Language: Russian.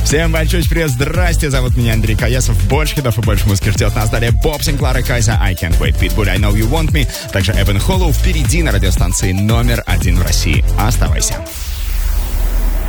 Всем большой привет, здрасте, зовут меня Андрей Каясов. Больше хитов и больше музыки ждет нас. Далее Боб Синклар и Кайза, I Can't Wait, Pitbull, I Know You Want Me. Также Эбен Холлоу впереди на радиостанции номер 1 в России. Оставайся.